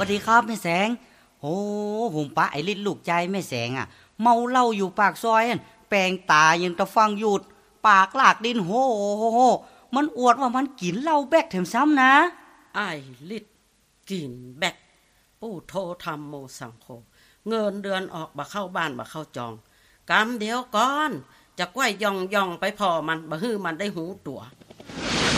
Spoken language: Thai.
วัสดีครับแม่แสงโอ้ผมปะไอ้ลิ้นลูกใจแม่แสงอ่ะเมาเหล้าอยู่ปากซอยนั่นแปลงตายังตะฟังหยุดปากลากดินโหมันอวดว่ามันกินเหล้าแบกแถมซ้ำนะอ้ายลิดกินแบกปู่โทธรรมโมสังโฆเงินเดือนออกบ่เข้าบ้านบ่เข้าจองกำเดียวก่อนจะก้วยย่องไปพอมันบ่ฮื้อมันได้หูตัว